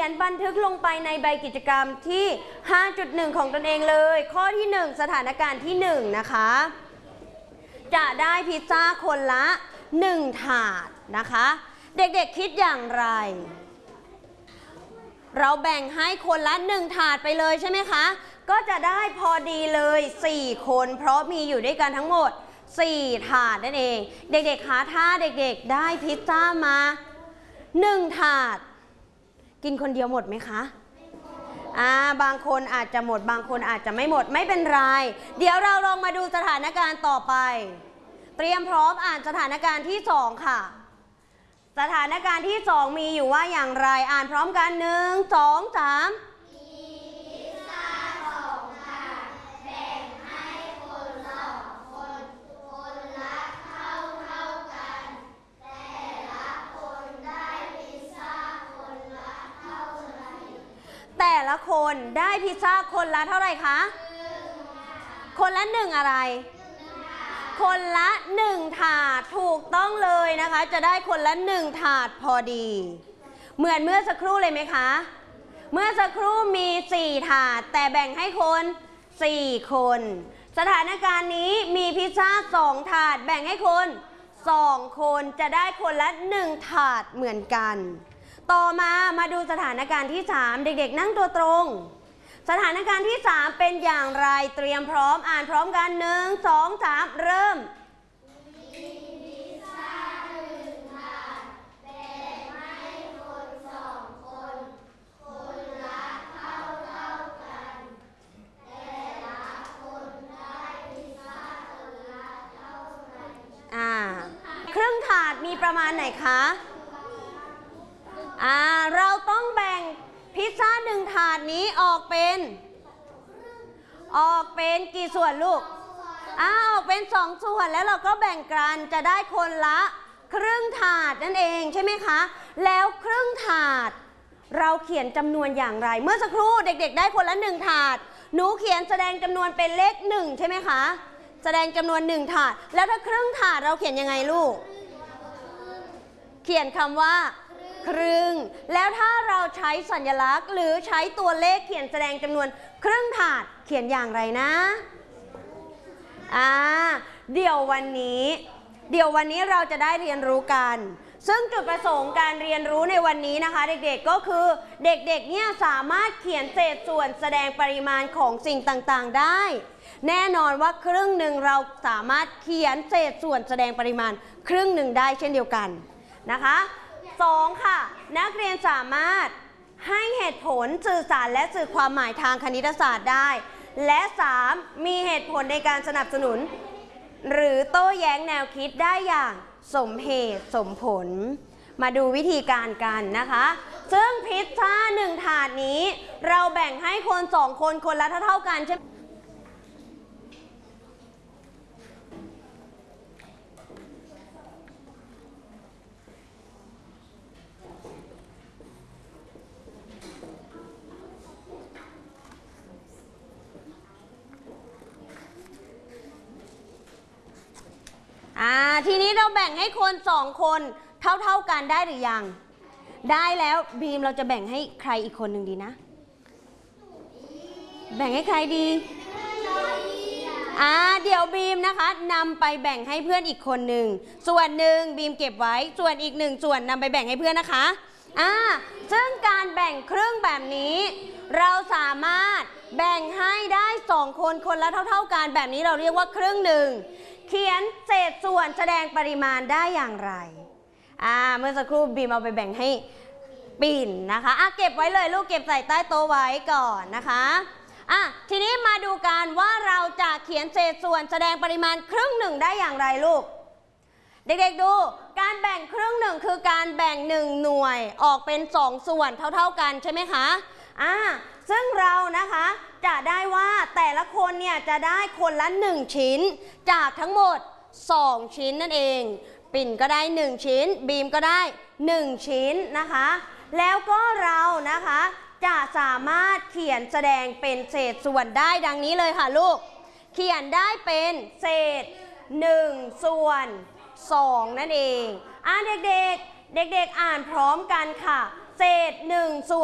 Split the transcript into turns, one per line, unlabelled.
นบันทึกลงไปในใบกิจกรรมที่ 5.1 ของตนเองเลยข้อที่ 1 สถานการณ์ที่ 1 นะคะจะได้พิซซ่าคนละ1ถาดนะคะเด็กๆคิดอย่างไรเราแบ่งให้คนละ1ถาดไปเลยใช่ไหมคะก็จะได้พอดีเลย4คนเพราะมีอยู่ด้วยกันทั้งหมด4ถาดนั่นเองเด็กๆคะถ้าเด็กๆได้พิซซ่ามา1ถาดกินคนเดียวหมดไหมคะบางคนอาจจะหมดบางคนอาจจะไม่หมดไม่เป็นไรเดี๋ยวเราลองมาดูสถานการณ์ต่อไปเตรียมพร้อมอ่านสถานการณ์ที่2ค่ะสถานการณ์ที่2มีอยู่ว่าอย่างไรอ่านพร้อมกัน1 2 3แต่ละคนได้พิซซ่าคนละเท่าไหร่คะคนละ1อะไรคนละ1ถาดถูกต้องเลยนะคะจะได้คนละ1ถาดพอดีเหมือนเมื่อสักครู่เลยไหมคะเมื่อสักครู่มี4ถาดแต่แบ่งให้คน4คนสถานการณ์นี้มีพิซซ่า2ถาดแบ่งให้คน2คนจะได้คนละ1ถาดเหมือนกันต่อมาดูสถานการณ์ที่3เด็กๆนั่งตัวตรงสถานการณ์ที่3เป็นอย่างไรเตรียมพร้อมอ่านพร้อมกัน1 2 3เริ่มครึ่งถาดมีประมาณไหนคะเราต้องแบ่งพิซซ่า1ถาดนี้ออกเป็นกี่ส่วนลูกออกเป็น2ส่วนแล้วเราก็แบ่งกันจะได้คนละครึ่งถาดนั่นเองใช่ไหมคะแล้วครึ่งถาดเราเขียนจำนวนอย่างไรเมื่อสักครู่เด็กๆได้คนละ1ถาดหนูเขียนแสดงจำนวนเป็นเลข1ใช่ไหมคะแสดงจำนวน1ถาดแล้วถ้าครึ่งถาดเราเขียนยังไงลูกเขียนคำว่าครึ่งแล้วถ้าเราใช้สัญลักษณ์หรือใช้ตัวเลขเขียนแสดงจำนวนครึ่งถาดเขียนอย่างไรนะเดี๋ยววันนี้เราจะได้เรียนรู้กันซึ่งจุดประสงค์การเรียนรู้ในวันนี้นะคะเด็กๆก็คือเด็กๆเนี่ยสามารถเขียนเศษส่วนแสดงปริมาณของสิ่งต่างๆได้แน่นอนว่าครึ่งหนึ่งเราสามารถเขียนเศษส่วนแสดงปริมาณครึ่งหนึ่งได้เช่นเดียวกันนะคะ2ค่ะนักเรียนสามารถให้เหตุผลสื่อสารและสื่อความหมายทางคณิตศาสตร์ได้และ3มีเหตุผลในการสนับสนุนหรือโต้แย้งแนวคิดได้อย่างสมเหตุสมผลมาดูวิธีการกันนะคะซึ่งพิซซ่า1ถาดนี้เราแบ่งให้คน2คนคนละเท่ากันใช่ไหมทีนี้เราแบ่งให้คน2คนเท่ากันได้หรือยังได้แล้วบีมเราจะแบ่งให้ใครอีกคนหนึ่งดีนะแบ่งให้ใครดีเดี๋ยวบีมนะคะนำไปแบ่งให้เพื่อนอีกคนหนึ่งส่วนหนึ่งบีมเก็บไว้ส่วนอีก1ส่วนนำไปแบ่งให้เพื่อนนะคะซึ่งการแบ่งครึ่งแบบนี้เราสามารถแบ่งให้ได้2คนคนละเท่ากันแบบนี้เราเรียกว่าครึ่งหนึ่งเขียนเศษส่วนแสดงปริมาณได้อย่างไรเมื่อสักครู่บีมเอาไปแบ่งให้ปิ่นนะคะเก็บไว้เลยลูกเก็บใส่ใต้โต๊ะไว้ก่อนนะคะทีนี้มาดูกันว่าเราจะเขียนเศษส่วนแสดงปริมาณครึ่งหนึ่งได้อย่างไรลูกเด็กๆดูการแบ่งครึ่งหนึ่งคือการแบ่ง1หน่วยออกเป็น2ส่วนเท่ากันใช่ไหมคะซึ่งเรานะคะจะได้ว่าแต่ละคนเนี่ยจะได้คนละ1ชิ้นจากทั้งหมด2ชิ้นนั่นเองปิ่นก็ได้1ชิ้นบีมก็ได้1ชิ้นนะคะแล้วก็เรานะคะจะสามารถเขียนแสดงเป็นเศษส่วนได้ดังนี้เลยค่ะลูกเขียนได้เป็นเศษ1ส่วน2นั่นเองเด็กๆอ่านพร้อมกันค่ะเศษ1ส่วน